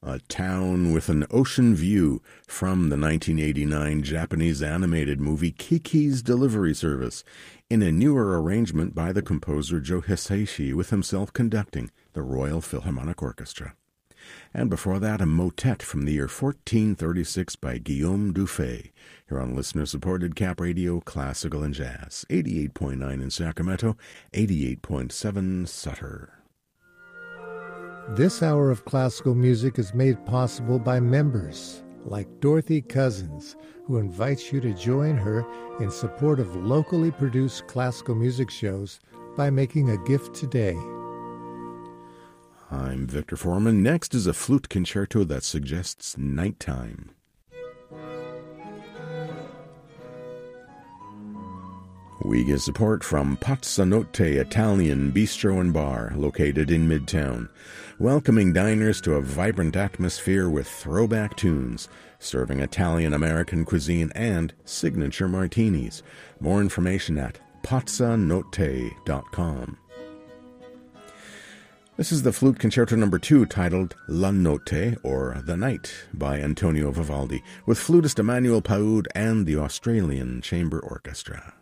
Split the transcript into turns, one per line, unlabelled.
A Town with an Ocean View from the 1989 Japanese animated movie Kiki's Delivery Service, in a newer arrangement by the composer Joe Hisaishi, with himself conducting the Royal Philharmonic Orchestra. And before that, a motet from the year 1436 by Guillaume Dufay, here on listener-supported Cap Radio Classical and Jazz, 88.9 in Sacramento, 88.7 Sutter.
This hour of classical music is made possible by members like Dorothy Cousins, who invites you to join her in support of locally produced classical music shows by making a gift today.
I'm Victor Foreman. Next is a flute concerto that suggests nighttime. We get support from Pazzanotte Italian Bistro and Bar, located in Midtown, welcoming diners to a vibrant atmosphere with throwback tunes, serving Italian-American cuisine and signature martinis. More information at pazzanotte.com. This is the Flute Concerto No. 2, titled La Notte, or The Night, by Antonio Vivaldi, with flutist Emmanuel Paoud and the Australian Chamber Orchestra.